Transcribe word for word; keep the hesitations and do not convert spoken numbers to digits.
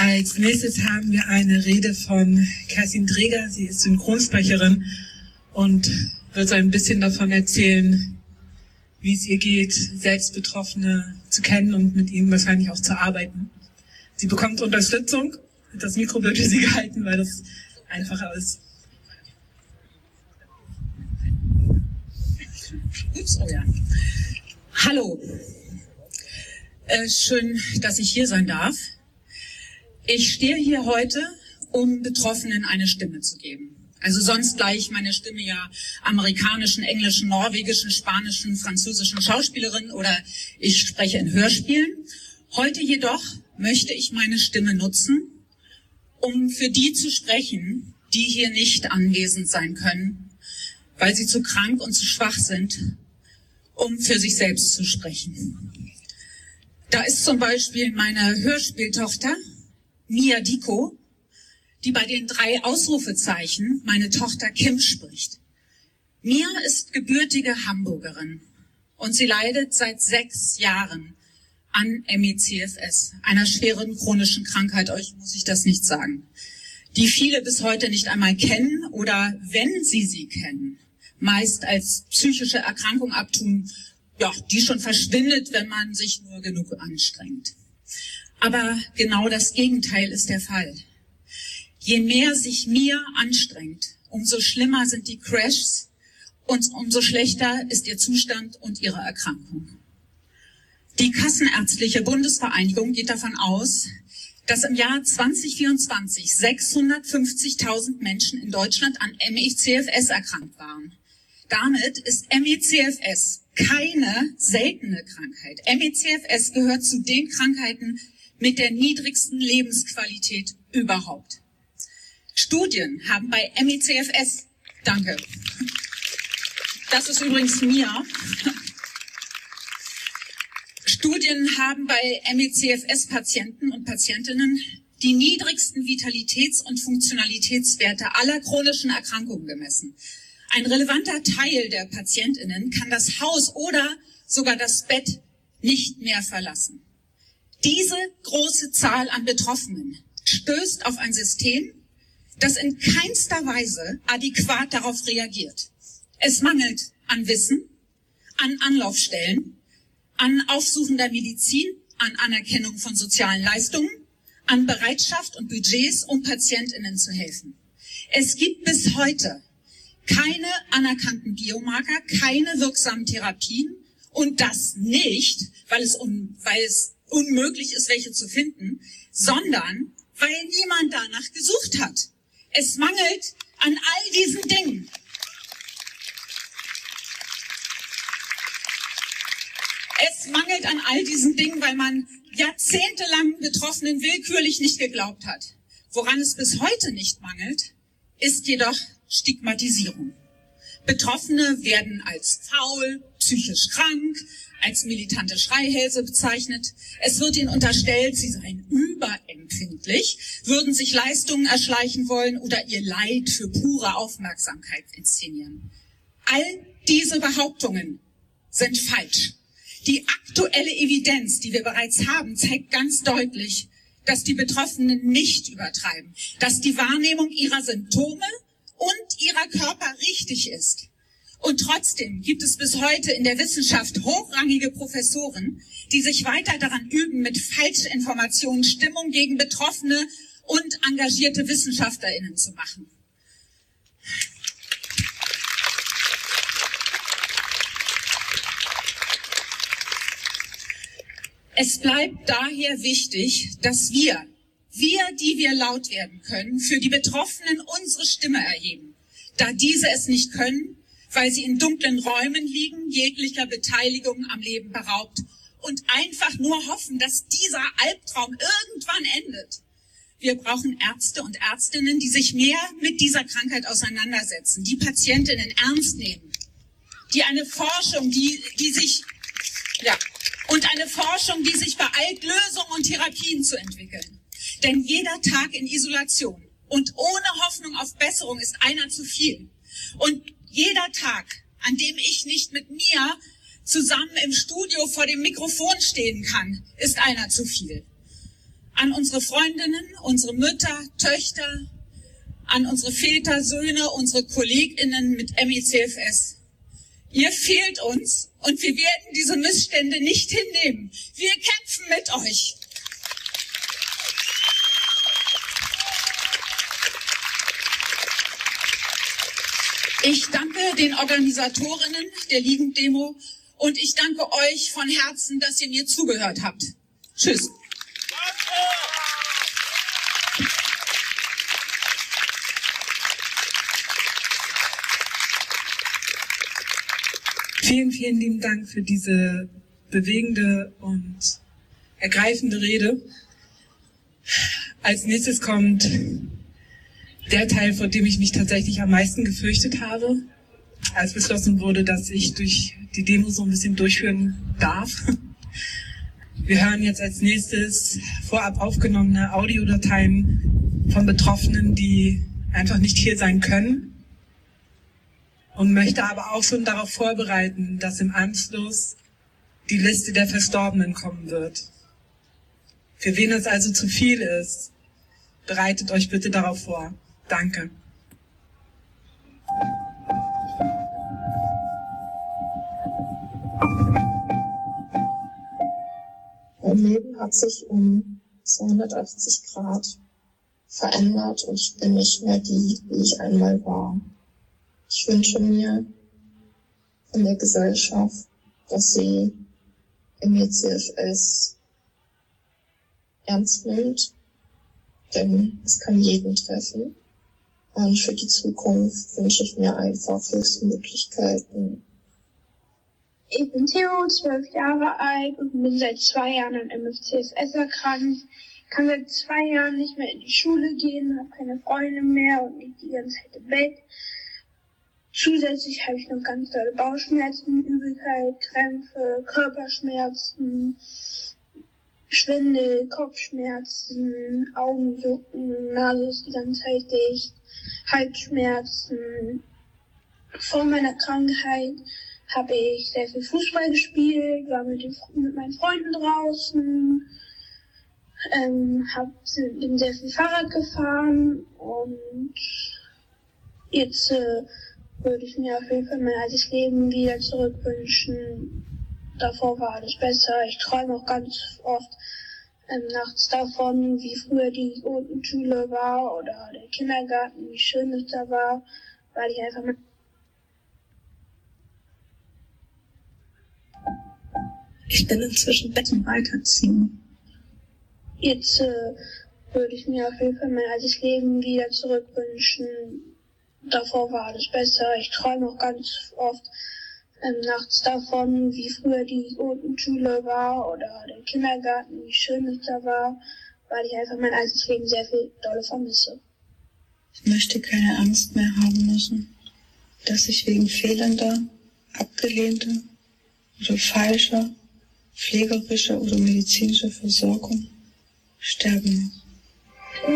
Als nächstes haben wir eine Rede von Kerstin Dreger. Sie ist Synchronsprecherin und wird so ein bisschen davon erzählen, wie es ihr geht, selbst Betroffene zu kennen und mit ihnen wahrscheinlich auch zu arbeiten. Sie bekommt Unterstützung. Das Mikro wird für sie gehalten, weil das einfacher ist. Ups, oh ja. Hallo. Äh, schön, dass ich hier sein darf. Ich stehe hier heute, um Betroffenen eine Stimme zu geben. Also sonst gleich ich meine Stimme ja amerikanischen, englischen, norwegischen, spanischen, französischen Schauspielerinnen oder ich spreche in Hörspielen. Heute jedoch möchte ich meine Stimme nutzen, um für die zu sprechen, die hier nicht anwesend sein können, weil sie zu krank und zu schwach sind, um für sich selbst zu sprechen. Da ist zum Beispiel meine Hörspieltochter, Mia Diko, die bei den drei Ausrufezeichen meine Tochter Kim spricht. Mia ist gebürtige Hamburgerin und sie leidet seit sechs Jahren an M E C F S, einer schweren chronischen Krankheit, euch muss ich das nicht sagen, die viele bis heute nicht einmal kennen oder, wenn sie sie kennen, meist als psychische Erkrankung abtun, ja, die schon verschwindet, wenn man sich nur genug anstrengt. Aber genau das Gegenteil ist der Fall. Je mehr sich Mia anstrengt, umso schlimmer sind die Crashs und umso schlechter ist ihr Zustand und ihre Erkrankung. Die Kassenärztliche Bundesvereinigung geht davon aus, dass im Jahr zwanzig vierundzwanzig sechshundertfünfzigtausend Menschen in Deutschland an M E C F S erkrankt waren. Damit ist M E C F S keine seltene Krankheit. M E C F S gehört zu den Krankheiten mit der niedrigsten Lebensqualität überhaupt. Studien haben bei M E C F S, danke, das ist übrigens Mia, Studien haben bei M E C F S-Patienten und Patientinnen die niedrigsten Vitalitäts- und Funktionalitätswerte aller chronischen Erkrankungen gemessen. Ein relevanter Teil der PatientInnen kann das Haus oder sogar das Bett nicht mehr verlassen. Diese große Zahl an Betroffenen stößt auf ein System, das in keinster Weise adäquat darauf reagiert. Es mangelt an Wissen, an Anlaufstellen, an aufsuchender Medizin, an Anerkennung von sozialen Leistungen, an Bereitschaft und Budgets, um PatientInnen zu helfen. Es gibt bis heute keine anerkannten Biomarker, keine wirksamen Therapien und das nicht, weil es, un, weil es unmöglich ist, welche zu finden, sondern weil niemand danach gesucht hat. Es mangelt an all diesen Dingen. Es mangelt an all diesen Dingen, weil man jahrzehntelang Betroffenen willkürlich nicht geglaubt hat. Woran es bis heute nicht mangelt, ist jedoch Stigmatisierung. Betroffene werden als faul, psychisch krank, als militante Schreihälse bezeichnet. Es wird ihnen unterstellt, sie seien überempfindlich, würden sich Leistungen erschleichen wollen oder ihr Leid für pure Aufmerksamkeit inszenieren. All diese Behauptungen sind falsch. Die aktuelle Evidenz, die wir bereits haben, zeigt ganz deutlich, dass die Betroffenen nicht übertreiben, dass die Wahrnehmung ihrer Symptome und ihrer Körper richtig ist. Und trotzdem gibt es bis heute in der Wissenschaft hochrangige Professoren, die sich weiter daran üben, mit Falschinformationen Stimmung gegen Betroffene und engagierte WissenschaftlerInnen zu machen. Es bleibt daher wichtig, dass wir, wir, die wir laut werden können, für die Betroffenen unsere Stimme erheben, da diese es nicht können, weil sie in dunklen Räumen liegen, jeglicher Beteiligung am Leben beraubt und einfach nur hoffen, dass dieser Albtraum irgendwann endet. Wir brauchen Ärzte und Ärztinnen, die sich mehr mit dieser Krankheit auseinandersetzen, die Patientinnen ernst nehmen, die eine Forschung, die, die sich, ja, und eine Forschung, die sich beeilt, Lösungen und Therapien zu entwickeln. Denn jeder Tag in Isolation und ohne Hoffnung auf Besserung ist einer zu viel. Und jeder Tag, an dem ich nicht mit Mia zusammen im Studio vor dem Mikrofon stehen kann, ist einer zu viel. an unsere Freundinnen, unsere Mütter, Töchter, an unsere Väter, Söhne, unsere KollegInnen mit M E C F S. Ihr fehlt uns und wir werden diese Missstände nicht hinnehmen. Wir kämpfen mit euch. Ich danke den Organisatorinnen der Liegendemo und ich danke euch von Herzen, dass ihr mir zugehört habt. Tschüss. Vielen, vielen lieben Dank für diese bewegende und ergreifende Rede. Als nächstes kommt der Teil, vor dem ich mich tatsächlich am meisten gefürchtet habe, als beschlossen wurde, dass ich durch die Demo so ein bisschen durchführen darf. Wir hören jetzt als nächstes vorab aufgenommene Audiodateien von Betroffenen, die einfach nicht hier sein können. Und möchte aber auch schon darauf vorbereiten, dass im Anschluss die Liste der Verstorbenen kommen wird. Für wen es also zu viel ist, bereitet euch bitte darauf vor. Danke. Mein Leben hat sich um zweihundertachtzig Grad verändert und ich bin nicht mehr die, wie ich einmal war. Ich wünsche mir von der Gesellschaft, dass sie M E C F S ernst nimmt, denn es kann jeden treffen. Und für die Zukunft wünsche ich mir einfach höchste Möglichkeiten. Ich bin Theo, zwölf Jahre alt und bin seit zwei Jahren an M E C F S erkrankt. Kann seit zwei Jahren nicht mehr in die Schule gehen, habe keine Freunde mehr und liege die ganze Zeit im Bett. Zusätzlich habe ich noch ganz tolle Bauchschmerzen, Übelkeit, Krämpfe, Körperschmerzen, Schwindel, Kopfschmerzen, Augenjucken, Nase ist die ganze Zeit dicht, Halsschmerzen. Vor meiner Krankheit habe ich sehr viel Fußball gespielt, war mit, den, mit meinen Freunden draußen, ähm, hab, bin sehr viel Fahrrad gefahren und jetzt äh, würde ich mir auf jeden Fall mein altes Leben wieder zurückwünschen. Davor war alles besser. Ich träume auch ganz oft ähm, nachts davon, wie früher die Grundschule war oder der Kindergarten, wie schön es da war, weil ich einfach mit Ich bin inzwischen Betten weiterziehen. Jetzt äh, würde ich mir auf jeden Fall mein altes Leben wieder zurückwünschen. Davor war alles besser. Ich träume auch ganz oft ähm, nachts davon, wie früher die Grundschule war oder der Kindergarten, wie schön es da war, weil ich einfach mein altes Leben sehr viel dolle vermisse. Ich möchte keine Angst mehr haben müssen, dass ich wegen fehlender, abgelehnter oder falscher pflegerischer oder medizinischer Versorgung sterben muss.